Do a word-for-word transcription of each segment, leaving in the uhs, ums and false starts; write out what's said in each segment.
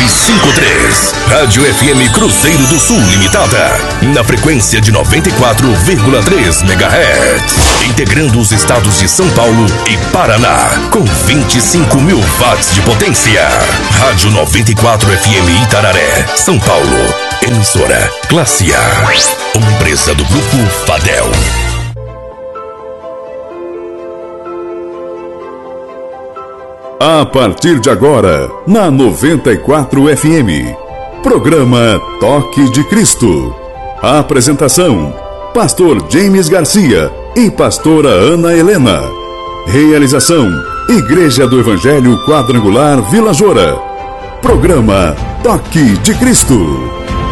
e cinquenta e três. Rádio F M Cruzeiro do Sul Limitada. Na frequência de noventa e quatro vírgula três megahertz. Integrando os estados de São Paulo e Paraná. Com vinte e cinco mil watts de potência. Rádio noventa e quatro F M Itararé, São Paulo. Emissora Classe A. Uma empresa do Grupo Fadel. A partir de agora, na noventa e quatro F M, programa Toque de Cristo. A apresentação, Pastor James Garcia e Pastora Ana Helena. Realização, Igreja do Evangelho Quadrangular Vila Joura. Programa Toque de Cristo.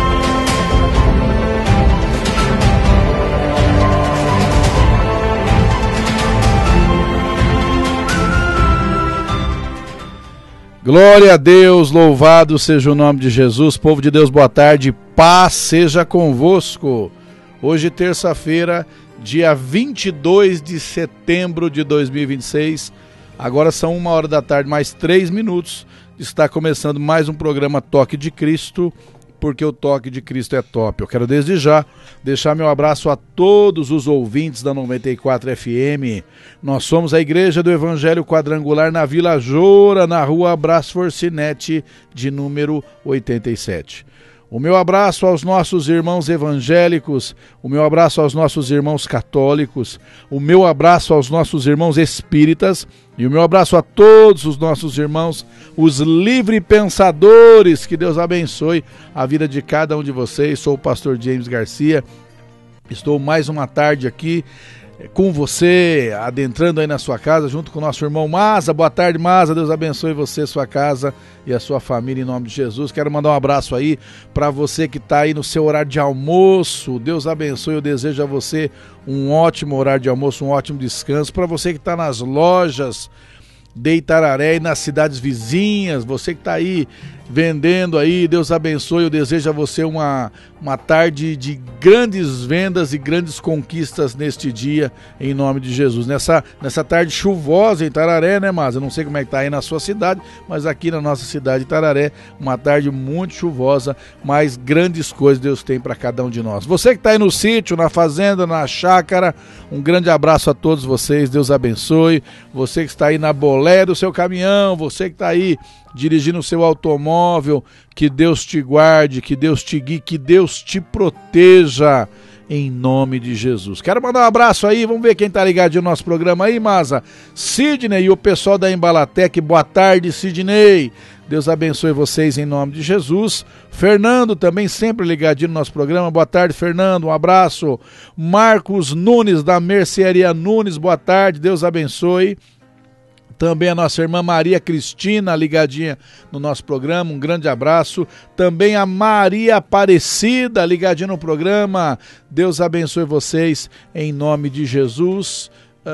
Glória a Deus, louvado seja o nome de Jesus. Povo de Deus, boa tarde, paz seja convosco. Hoje, terça-feira, dia vinte e dois de setembro de dois mil e vinte e seis. Agora são uma hora da tarde, mais três minutos. Está começando mais um programa Toque de Cristo, porque o Toque de Cristo é top. Eu quero desde já deixar meu abraço a todos os ouvintes da noventa e quatro F M. Nós somos a Igreja do Evangelho Quadrangular na Vila Joura, na rua Brás Forcinete, de número oitenta e sete. O meu abraço aos nossos irmãos evangélicos, o meu abraço aos nossos irmãos católicos, o meu abraço aos nossos irmãos espíritas e o meu abraço a todos os nossos irmãos, os livre-pensadores. Que Deus abençoe a vida de cada um de vocês. Sou o pastor James Garcia, estou mais uma tarde aqui com você, adentrando aí na sua casa, junto com o nosso irmão Maza. Boa tarde, Maza. Deus abençoe você, sua casa e a sua família, em nome de Jesus. Quero mandar um abraço aí para você que está aí no seu horário de almoço. Deus abençoe. Eu desejo a você um ótimo horário de almoço, um ótimo descanso. Para você que está nas lojas de Itararé e nas cidades vizinhas, você que está aí vendendo aí, Deus abençoe. Eu desejo a você uma, uma tarde de grandes vendas e grandes conquistas neste dia, em nome de Jesus. Nessa, nessa tarde chuvosa em Itararé, né, mas eu não sei como é que tá aí na sua cidade, mas aqui na nossa cidade, Itararé, uma tarde muito chuvosa, mas grandes coisas Deus tem para cada um de nós. Você que está aí no sítio, na fazenda, na chácara, um grande abraço a todos vocês, Deus abençoe. Você que está aí na bolé do seu caminhão, você que está aí dirigindo o seu automóvel, que Deus te guarde, que Deus te guie, que Deus te proteja, em nome de Jesus. Quero mandar um abraço aí, vamos ver quem tá ligadinho no nosso programa aí, Maza. Sidney e o pessoal da Embalatec, boa tarde, Sidney. Deus abençoe vocês em nome de Jesus. Fernando também sempre ligadinho no nosso programa, boa tarde, Fernando, um abraço. Marcos Nunes da Mercearia Nunes, boa tarde, Deus abençoe. Também a nossa irmã Maria Cristina ligadinha no nosso programa, um grande abraço. Também a Maria Aparecida ligadinha no programa, Deus abençoe vocês em nome de Jesus.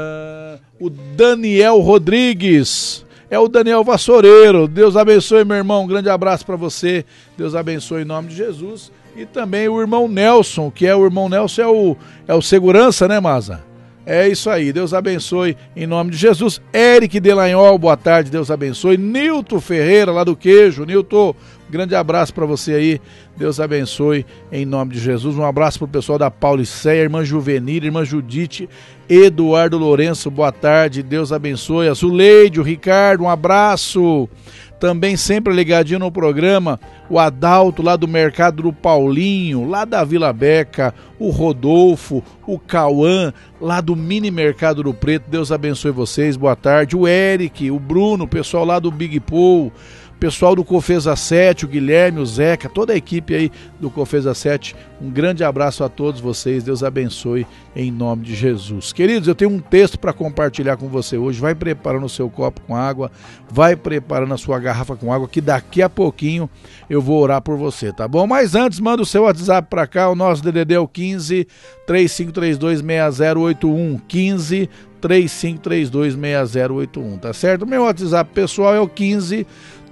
Uh, o Daniel Rodrigues, é o Daniel Vassoureiro, Deus abençoe, meu irmão, um grande abraço para você, Deus abençoe em nome de Jesus. E também o irmão Nelson, que é o irmão Nelson, é o, é o segurança, né, Maza? É isso aí, Deus abençoe em nome de Jesus. Eric Delanhol, boa tarde, Deus abençoe. Nilton Ferreira, lá do Queijo. Nilton, grande abraço para você aí, Deus abençoe em nome de Jesus. Um abraço pro pessoal da Pauliceia, irmã Juvenil, irmã Judite, Eduardo Lourenço, boa tarde, Deus abençoe. A Zuleide, o Ricardo, um abraço. Também sempre ligadinho no programa, o Adalto lá do Mercado do Paulinho, lá da Vila Beca, o Rodolfo, o Cauã, lá do Mini Mercado do Preto, Deus abençoe vocês, boa tarde. O Eric, o Bruno, o pessoal lá do Big Pool, pessoal do Cofesa sete, o Guilherme, o Zeca, toda a equipe aí do Cofesa sete, um grande abraço a todos vocês, Deus abençoe em nome de Jesus. Queridos, eu tenho um texto para compartilhar com você hoje, vai preparando o seu copo com água, vai preparando a sua garrafa com água, que daqui a pouquinho eu vou orar por você, tá bom? Mas antes, manda o seu WhatsApp para cá, o nosso D D D é o quinze, três cinco três dois, seis zero oito um, quinze, três cinco três dois, seis zero oito um, tá certo? Meu WhatsApp pessoal é o quinze,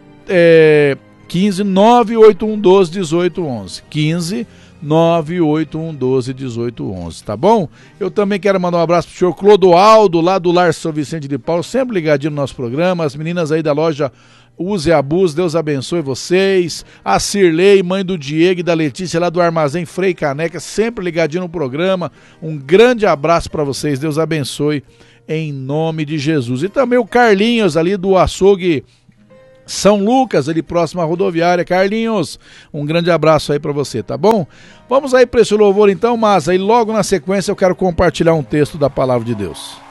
É, quinze, nove oito um, doze, dezoito, onze. quinze, nove oito um, doze, dezoito, onze, tá bom? Eu também quero mandar um abraço pro senhor Clodoaldo, lá do Lar São Vicente de Paulo, sempre ligadinho no nosso programa, as meninas aí da loja use e abuse, Deus abençoe vocês. A Cirlei, mãe do Diego e da Letícia lá do Armazém Frei Caneca, sempre ligadinho no programa. Um grande abraço para vocês, Deus abençoe em nome de Jesus. E também o Carlinhos ali do açougue São Lucas, ali próximo à rodoviária. Carlinhos, um grande abraço aí para você, tá bom? Vamos aí para esse louvor então, mas aí logo na sequência eu quero compartilhar um texto da palavra de Deus.